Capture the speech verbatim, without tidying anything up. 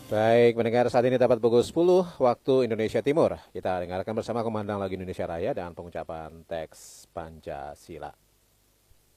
Baik, mendengar saat ini tepat pukul sepuluh waktu Indonesia Timur. Kita dengarkan bersama Komandan Lagu Indonesia Raya dan pengucapan teks Pancasila.